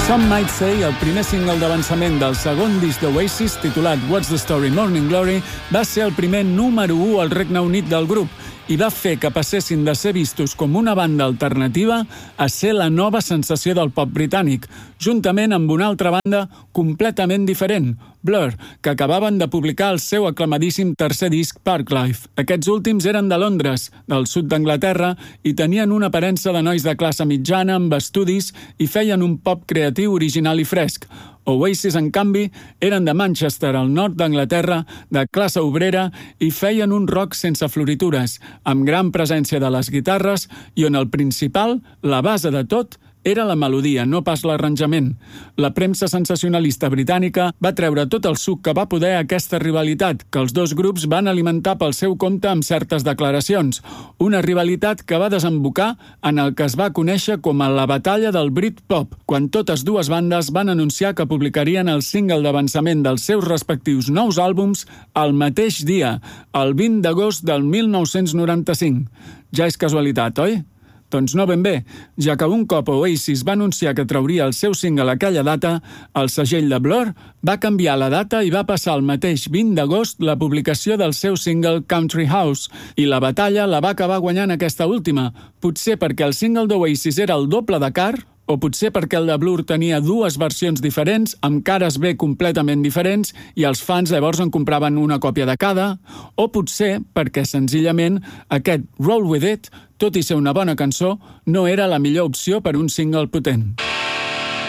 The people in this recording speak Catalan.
Some Might Say, el primer single d'avançament del segon disc d'Oasis, titulat What's the Story Morning Glory, va ser el primer número 1 al Regne Unit del grup i va fer que passessin de ser vistos com una banda alternativa a ser la nova sensació del pop britànic, juntament amb una altra banda completament diferent, Blur, que acabaven de publicar el seu aclamadíssim tercer disc Parklife. Aquests últims eren de Londres, del sud d'Anglaterra, i tenien una aparença de nois de classe mitjana amb estudis i feien un pop creatiu, original i fresc. Oasis, en canvi, eren de Manchester, al nord d'Anglaterra, de classe obrera, i feien un rock sense floritures, amb gran presència de les guitarres i on el principal, la base de tot, era la melodia, no pas l'arranjament. La premsa sensacionalista britànica va treure tot el suc que va poder a aquesta rivalitat, que els dos grups van alimentar pel seu compte amb certes declaracions. Una rivalitat que va desembocar en el que es va conèixer com a la batalla del Britpop, quan totes dues bandes van anunciar que publicarien el single d'avançament dels seus respectius nous àlbums el mateix dia, el 20 d'agost del 1995. Ja és casualitat, oi? Doncs no ben bé, ja que un cop Oasis va anunciar que trauria el seu single a aquella data, el segell de Blur va canviar la data i va passar el mateix 20 d'agost la publicació del seu single Country House, i la batalla la va acabar guanyant aquesta última, potser perquè el single d'Oasis era el doble de car, o potser perquè el de Blur tenia dues versions diferents, amb cares B completament diferents, i els fans llavors en compraven una còpia de cada, o potser perquè senzillament aquest Roll With It, tot i ser una bona cançó, no era la millor opció per un single potent.